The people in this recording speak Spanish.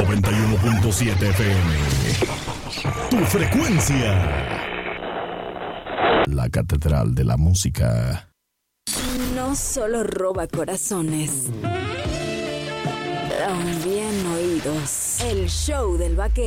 91.7 FM. Tu frecuencia. La catedral de la música. No solo roba corazones, también oídos. El show del vaquero.